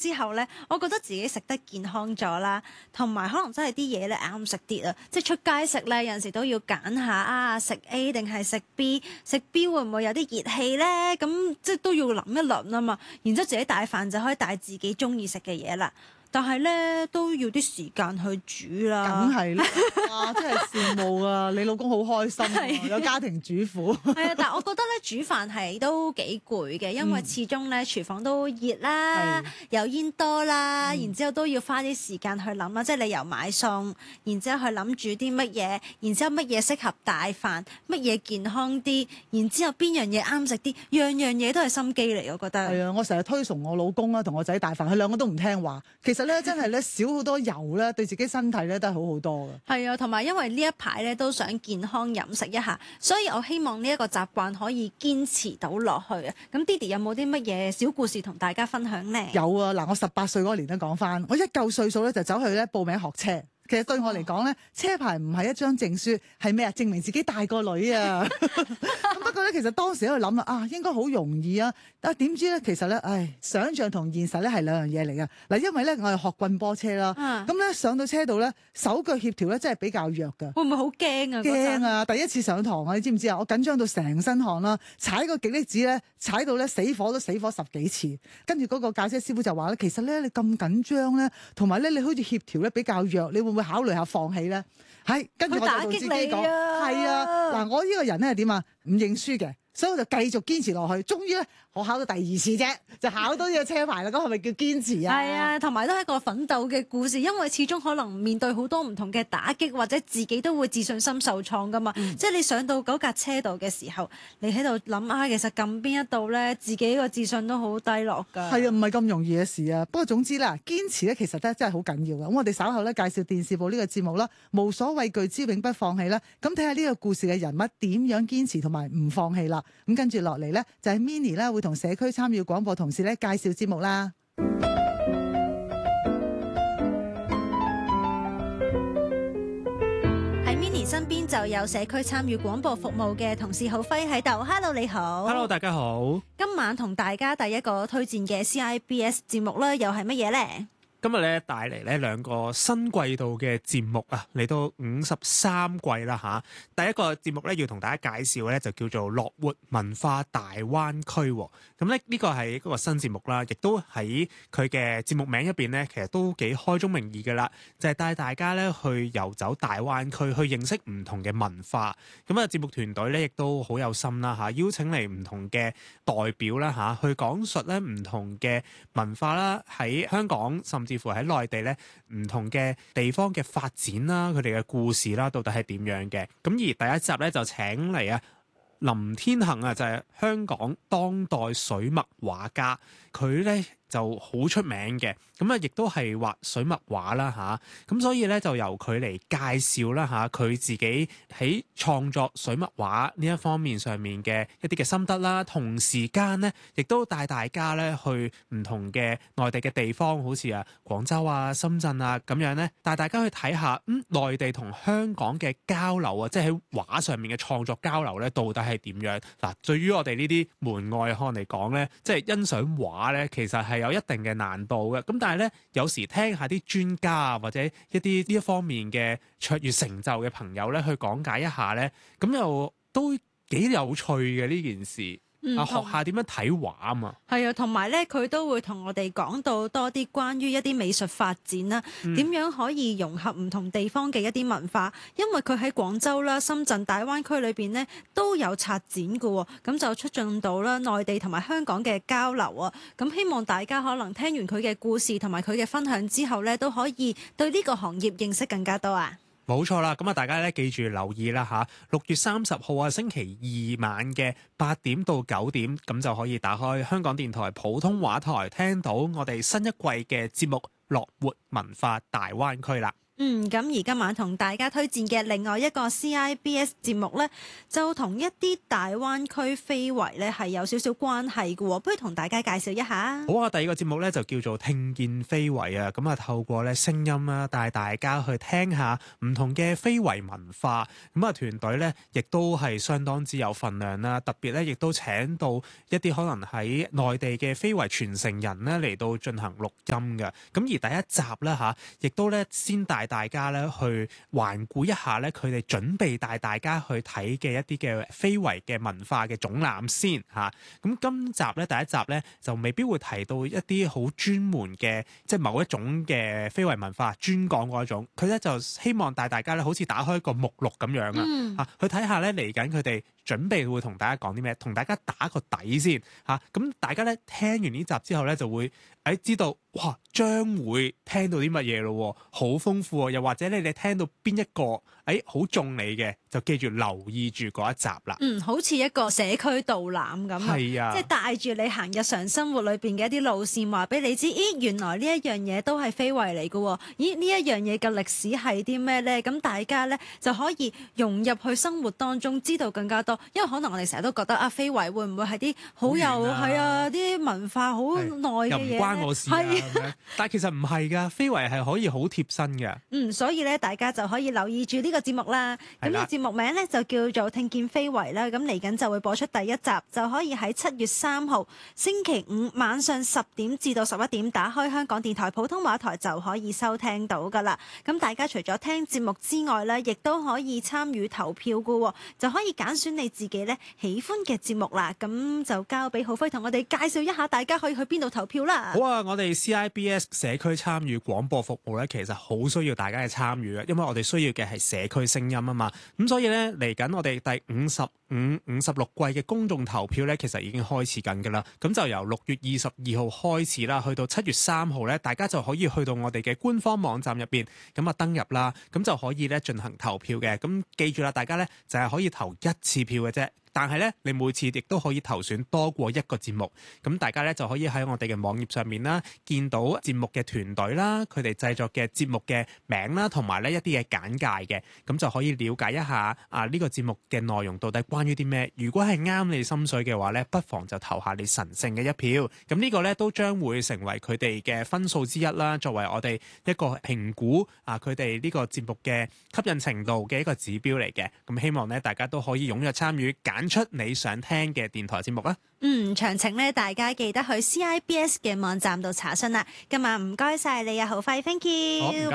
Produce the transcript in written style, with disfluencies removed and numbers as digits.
之後咧，我覺得自己食得健康咗啦，同埋可能真係啲嘢咧啱食啲啊！即係出街食咧，有陣時都要揀下啊，食 A 定係食 B？ 食 B 會唔會有啲熱氣咧？咁即係都要諗一諗啊嘛。然之後自己帶飯就可以帶自己中意食嘅嘢啦。但係咧都要啲時間去煮啦。 梗係啦，哇！真係羨慕啊！你老公好開心啊，有家庭主婦。 係啊，但係我覺得咧煮飯係都幾攰嘅，因為始終咧廚房都熱啦，油煙多啦，然之後都要花啲時間去諗啦，即係你由買餸，然之後去諗煮啲乜嘢，然之後乜嘢適合帶飯，乜嘢健康啲，然之後邊樣嘢啱食啲，樣樣嘢都係心機嚟，我覺得。 係啊，我成日推崇我老公啦，同我仔帶飯，佢兩個都唔聽話。其實咧，真係咧少好多油咧，對自己身體咧都係好好多嘅。 係啊，同埋因為呢一排咧都想健康飲食一下，所以我希望呢一個習慣可以堅持到落去啊。咁 Didi 有冇啲乜嘢小故事同大家分享呢？ 有啊，嗱，我18歲嗰年都講翻，我一夠歲數咧就走去咧報名學車。其實對我嚟講咧，車牌唔係一張證書，係咩啊？證明自己大個女啊！咁不過咧，其實當時喺度諗啦，啊應該好容易啊！但係點知咧，其實咧，想像同現實咧係兩樣嘢嚟嘅。嗱，因為咧我係學棍波車啦，咁咧上到車度咧，手腳協調咧真係比較弱㗎。 會唔會好驚啊？ 驚啊！第一次上堂啊，你知唔知啊？我緊張到成身汗啦，踩個極力子咧，踩到咧死火10幾次。跟住嗰個駕車師傅就話咧，其實咧你咁緊張咧，同埋咧你好似協調咧比較弱，你會唔會考慮下放棄咧？係，跟住我就同自己講，係啊，嗱，我呢個人咧係點啊？唔認輸嘅，所以我就繼續堅持落去。終於咧，我考到第2次啫，就考到呢個車牌啦。咁係咪叫堅持啊？ 係啊，同埋都係一個奮鬥嘅故事，因為始終可能面對好多唔同嘅打擊，或者自己都會自信心受創噶嘛。即係你上到嗰架車度嘅時候，你喺度諗啊，其實撳邊一度咧，自己個自信都好低落㗎。 係啊，唔係咁容易嘅事啊。不過總之啦，堅持咧其實真係好緊要㗎。咁我哋稍後咧介紹電視部呢個節目啦，無所畏懼之永不放棄啦。咁睇下呢個故事嘅人物點樣堅持同埋唔放棄啦。咁跟住落嚟咧就係 Minnie 啦，會同社區參與廣播同事咧介紹節目啦。 喺 Minnie 身邊就有社區參與廣播服務嘅同事浩輝喺度。Hello， 你好。 Hello， 大家好。 今晚同大家第一個推薦嘅 CIBS 節目咧，又係乜嘢呢？ 今日咧帶嚟咧兩個新季度嘅節目啊，嚟到53季啦嚇。第一個節目咧要同大家介紹咧就叫做樂活文化大灣區。咁咧呢個係一個新節目啦，亦都喺佢嘅節目名入邊咧，其實都幾開宗明義嘅啦，就係帶大家咧去遊走大灣區，去認識唔同嘅文化。咁啊節目團隊咧亦都好有心啦嚇，邀請嚟唔同嘅代表啦嚇，去講述咧唔同嘅文化啦，喺香港甚至乎喺內地咧唔同嘅地方嘅發展啦，佢哋嘅故事啦，到底係點樣嘅？咁而第一集咧就請嚟啊林天恒啊，就係香港當代水墨畫家，佢咧就好出名嘅，咁啊亦都係畫水墨畫啦嚇，咁所以咧就由佢嚟介紹啦嚇，佢自己喺創作水墨畫呢一方面上面嘅一啲嘅心得啦，同時間咧亦都帶大家咧去唔同嘅內地嘅地方，好似啊廣州啊、深圳啊咁樣咧，帶大家去睇下內地同香港嘅交流啊，即係喺畫上面嘅創作交流咧，到底係點樣？嗱，對於我哋呢啲門外漢嚟講咧，即係欣賞畫咧，其實係有一定嘅難度嘅，咁但係咧，有時聽下啲專家啊，或者一啲呢一方面嘅卓越成就嘅朋友咧，去講解一下咧，咁又都幾有趣嘅呢件事。學下點樣睇畫啊嘛， 係啊，同埋咧佢都會同我哋講到多啲關於一啲美術發展啦，點樣可以融合唔同地方嘅一啲文化，因為佢喺廣州啦、深圳大灣區裏邊呢都有策展嘅喎，咁就促進到啦內地同埋香港嘅交流啊，咁希望大家可能聽完佢嘅故事同埋佢嘅分享之後咧，都可以對呢個行業認識更加多啊！ 冇錯啦，咁啊大家咧記住留意啦嚇，6月30號啊星期二晚嘅8點到9點，咁就可以打開香港電台普通話台，聽到我哋新一季嘅節目《樂活文化大灣區》啦。 咁而今晚同大家推薦嘅另外一個 CIBS 節目呢，就同一啲大灣區非遺呢係有少少關係嘅喎，不如同大家介紹一下。 好啊，第二個節目咧就叫做聽見非遺啊，咁啊透過咧聲音啦，帶大家去聽下唔同嘅非遺文化。咁啊團隊咧亦都係相當之有份量啦，特別咧亦都請到一啲可能喺內地嘅非遺傳承人咧嚟到進行錄音嘅。咁而第一集咧亦都咧先帶大家咧去環顧一下咧佢哋準備帶大家去睇嘅一啲嘅非遺嘅文化嘅總覽先嚇。咁今集咧第一集咧就未必會提到一啲好專門嘅，即係某一種嘅非遺文化專講嗰一種。佢咧就希望帶大家咧好似打開個目錄咁樣去睇下咧嚟緊佢哋準備會同大家講啲咩，同大家打個底先嚇。咁大家咧聽完呢集之後咧就會知道哇將會聽到啲乜嘢咯，好豐富喎。又或者你哋聽到邊一個好中你嘅，就記住留意住嗰一集啦。 好似一個社區導覽咁係啊， 即係帶住你行日常生活裏邊嘅一啲路線，話俾你知，咦原來呢一樣嘢都係非遺嚟嘅喎，咦呢一樣嘢嘅歷史係啲咩咧？咁大家咧就可以融入去生活當中，知道更加多。因為可能我哋成日都覺得非遺會唔會係啲好有啲文化好耐嘅嘢， 又唔關我事但係其實唔係㗎，非遺係可以好貼身嘅。 所以咧大家就可以留意住呢個節目啦。咁呢個節目名咧就叫做聽見非遺啦。咁嚟緊就會播出第一集，就可以喺7月3號星期五晚上10點至到11點打開香港電台普通話台就可以收聽到㗎啦。咁大家除咗聽節目之外咧，亦都可以參與投票㗎喎，就可以揀選你自己咧喜歡嘅節目啦。咁就交俾浩輝同我哋介紹一下，大家可以去邊度投票啦。 好啊，我哋 CIBS 社區參與廣播服務咧，其實好需要大家嘅參與嘅，因為我哋需要嘅係社區聲音啊嘛。咁所以咧嚟緊我哋第55、56季嘅公眾投票咧，其實已經開始緊㗎啦。咁就由6月22號開始啦，去到7月3號咧，大家就可以去到我哋嘅官方網站入邊，咁啊登入啦，咁就可以咧進行投票嘅。咁記住啦，大家咧就係可以投一次票嘅啫。但係咧，你每次亦都可以投選多過一個節目，咁大家咧就可以喺我哋嘅網頁上面啦，見到節目嘅團隊啦，佢哋製作嘅節目嘅名啦，同埋呢一啲嘅簡介嘅，咁就可以了解一下呢個節目嘅內容到底關於啲咩。如果係啱你心水嘅話咧，不妨就投下你神聖嘅一票。咁呢個咧都將會成為佢哋嘅分數之一啦，作為我哋一個評估佢哋呢個節目嘅吸引程度嘅一個指標嚟嘅。咁希望咧大家都可以踴躍參與，揀出你想聽嘅電台節目啊！ 詳情咧大家記得去 CIBS 嘅網站度查詢啦。今晚唔該晒你啊，浩輝 ，thank you。